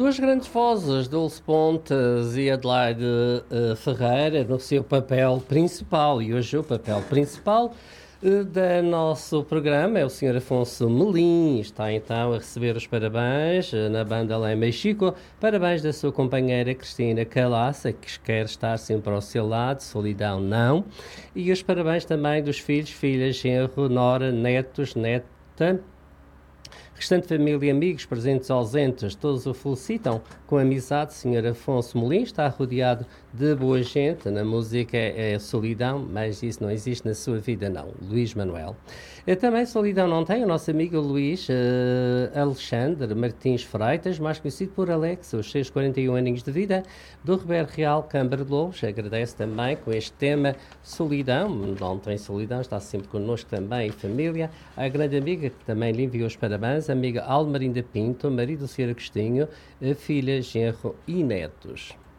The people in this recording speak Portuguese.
Duas grandes vozes, Dulce Pontes e Adelaide Ferreira, no seu papel principal. E hoje o papel principal do nosso programa é o Sr. Afonso Melim. Está então a receber os parabéns na banda Lá em Mexico. Parabéns da sua companheira Cristina Calaça, que quer estar sempre ao seu lado, solidão não. E os parabéns também dos filhos, filhas, genro, nora, netos, neta. Restante família e amigos, presentes ou ausentes, todos o felicitam com amizade. Sr. Afonso Melim está rodeado de boa gente. Na música é solidão, mas isso não existe na sua vida, não. Luís Manuel. Também solidão não tem o nosso amigo Luís Alexandre Martins Freitas, mais conhecido por Alex, os seus 41 aninhos de vida, do Ribeiro Real, Câmara de Lobos. Agradece também com este tema solidão. Não tem solidão, está sempre connosco também, família. A grande amiga que também lhe enviou os parabéns, a amiga Almarinda Pinto, marido do Sr. Agostinho, filha, genro e netos.